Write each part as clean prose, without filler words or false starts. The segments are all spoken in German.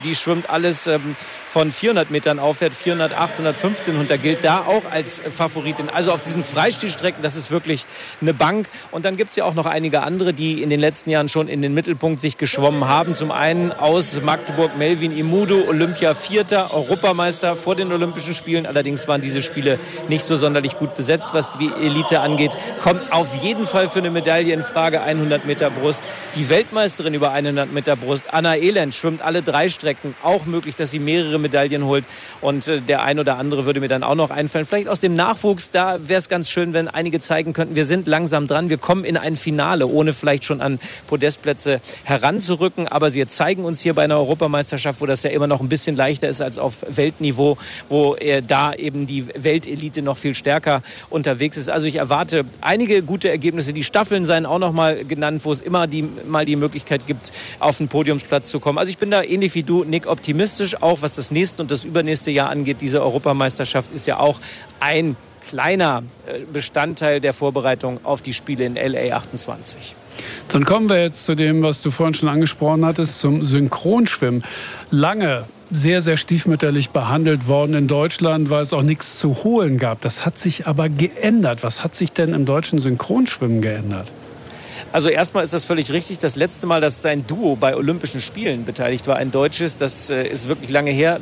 Die schwimmt alles von 400 Metern aufwärts, 400, 800, 1500, gilt da auch als Favoritin. Also auf diesen Freistilstrecken, das ist wirklich eine Bank. Und dann gibt es ja auch noch einige andere, die in den letzten Jahren schon in den Mittelpunkt sich geschwommen haben. Zum einen aus Magdeburg Melvin Imudu, Olympia Vierter, Europameister vor den Olympischen Spielen. Allerdings waren diese Spiele nicht so sonderlich gut besetzt, was die Elite angeht. Kommt auf jeden Fall für eine Medaille in Frage, 100 Meter Brust. Die Weltmeisterin über 100 Meter Brust, Anna Elend, schwimmt alle 3 Strecken. Auch möglich, dass sie mehrere Medaillen holt. Und der ein oder andere würde mir dann auch noch einfallen. Vielleicht aus dem Nachwuchs, da wäre es ganz schön, wenn einige zeigen könnten, wir sind langsam dran. Wir kommen in ein Finale, ohne vielleicht schon an Podestplätze heranzurücken. Aber sie zeigen uns hier bei einer Europameisterschaft, wo das ja immer noch ein bisschen leichter ist als auf Weltniveau, wo da eben die Weltelite noch viel stärker unterwegs ist. Also ich erwarte einige gute Ergebnisse. Die Staffeln seien auch noch mal genannt, wo es immer mal die Möglichkeit gibt, auf den Podiumsplatz zu kommen. Also ich bin da ähnlich wie du, Nick, optimistisch, auch was das nächste und das übernächste Jahr angeht. Diese Europameisterschaft ist ja auch ein kleiner Bestandteil der Vorbereitung auf die Spiele in LA 28. Dann kommen wir jetzt zu dem, was du vorhin schon angesprochen hattest, zum Synchronschwimmen. Lange sehr, sehr stiefmütterlich behandelt worden in Deutschland, weil es auch nichts zu holen gab. Das hat sich aber geändert. Was hat sich denn im deutschen Synchronschwimmen geändert? Also erstmal ist das völlig richtig. Das letzte Mal, dass sein Duo bei Olympischen Spielen beteiligt war, ein deutsches, das ist wirklich lange her,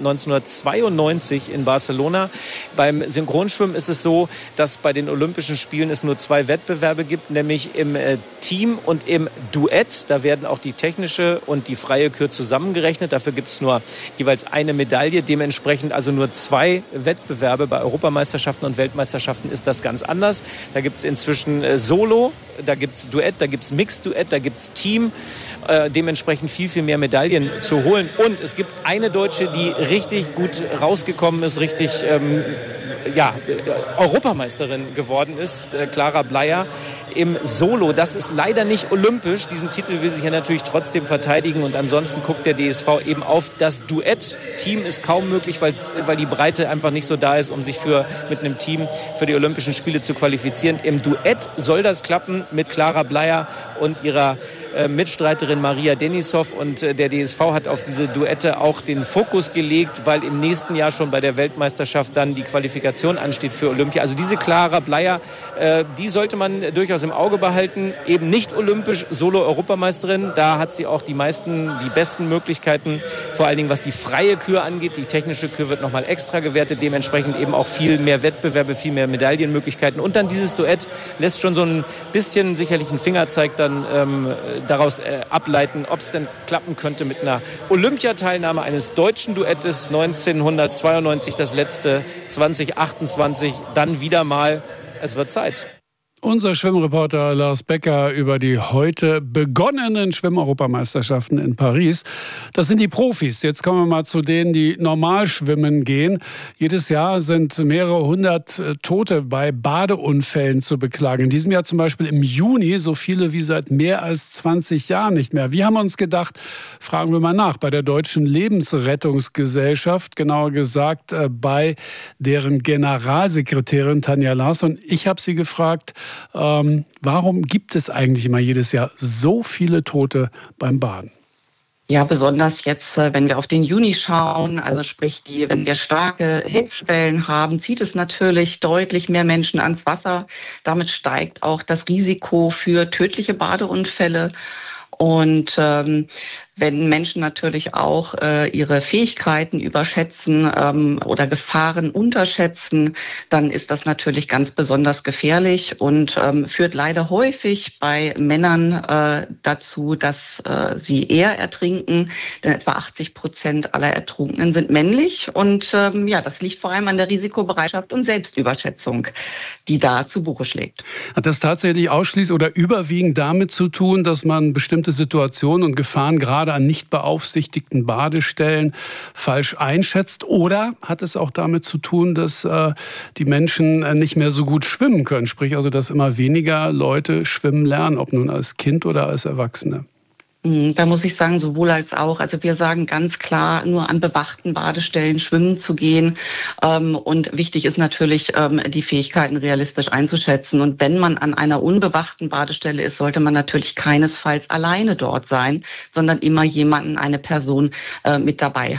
1992 in Barcelona. Beim Synchronschwimmen ist es so, dass bei den Olympischen Spielen es nur 2 Wettbewerbe gibt, nämlich im Team und im Duett. Da werden auch die technische und die freie Kür zusammengerechnet. Dafür gibt es nur jeweils eine Medaille. Dementsprechend also nur 2 Wettbewerbe. Bei Europameisterschaften und Weltmeisterschaften ist das ganz anders. Da gibt es inzwischen Solo, da gibt es Duett, da gibt es Mixed-Duett, da gibt es Team, dementsprechend viel, viel mehr Medaillen zu holen. Und es gibt eine Deutsche, die richtig gut rausgekommen ist, richtig Europameisterin geworden ist, Clara Bleier im Solo. Das ist leider nicht olympisch. Diesen Titel will sich ja natürlich trotzdem verteidigen. Und ansonsten guckt der DSV eben auf das Duett. Team ist kaum möglich, weil die Breite einfach nicht so da ist, um sich mit einem Team für die Olympischen Spiele zu qualifizieren. Im Duett soll das klappen mit Clara Bleier und ihrer Mitstreiterin Maria Denisov, und der DSV hat auf diese Duette auch den Fokus gelegt, weil im nächsten Jahr schon bei der Weltmeisterschaft dann die Qualifikation ansteht für Olympia. Also diese Clara Bleier, die sollte man durchaus im Auge behalten. Eben nicht olympisch, Solo-Europameisterin. Da hat sie auch die besten Möglichkeiten, vor allen Dingen was die freie Kür angeht. Die technische Kür wird nochmal extra gewertet, dementsprechend eben auch viel mehr Wettbewerbe, viel mehr Medaillenmöglichkeiten. Und dann dieses Duett lässt schon so ein bisschen sicherlich einen Fingerzeig dann daraus ableiten, ob es denn klappen könnte mit einer Olympiateilnahme eines deutschen Duettes. 1992 das letzte, 2028 dann wieder mal. Es wird Zeit. Unser Schwimmreporter Lars Becker über die heute begonnenen Schwimm-Europameisterschaften in Paris. Das sind die Profis. Jetzt kommen wir mal zu denen, die normal schwimmen gehen. Jedes Jahr sind mehrere hundert Tote bei Badeunfällen zu beklagen. In diesem Jahr zum Beispiel im Juni so viele wie seit mehr als 20 Jahren nicht mehr. Wir haben uns gedacht, fragen wir mal nach bei der Deutschen Lebensrettungsgesellschaft, genauer gesagt bei deren Generalsekretärin Tanja Larsson. Ich habe sie gefragt, warum gibt es eigentlich immer jedes Jahr so viele Tote beim Baden? Ja, besonders jetzt, wenn wir auf den Juni schauen, also sprich, wenn wir starke Hitzewellen haben, zieht es natürlich deutlich mehr Menschen ans Wasser. Damit steigt auch das Risiko für tödliche Badeunfälle. Und wenn Menschen natürlich auch ihre Fähigkeiten überschätzen oder Gefahren unterschätzen, dann ist das natürlich ganz besonders gefährlich und führt leider häufig bei Männern dazu, dass sie eher ertrinken. Denn etwa 80% aller Ertrunkenen sind männlich. Und das liegt vor allem an der Risikobereitschaft und Selbstüberschätzung, die da zu Buche schlägt. Hat das tatsächlich ausschließlich oder überwiegend damit zu tun, dass man bestimmte Situationen und Gefahren gerade an nicht beaufsichtigten Badestellen falsch einschätzt? Oder hat es auch damit zu tun, dass die Menschen nicht mehr so gut schwimmen können? Sprich also, dass immer weniger Leute schwimmen lernen, ob nun als Kind oder als Erwachsene? Da muss ich sagen, sowohl als auch. Also wir sagen ganz klar, nur an bewachten Badestellen schwimmen zu gehen. Und wichtig ist natürlich, die Fähigkeiten realistisch einzuschätzen. Und wenn man an einer unbewachten Badestelle ist, sollte man natürlich keinesfalls alleine dort sein, sondern immer jemanden, eine Person mit dabei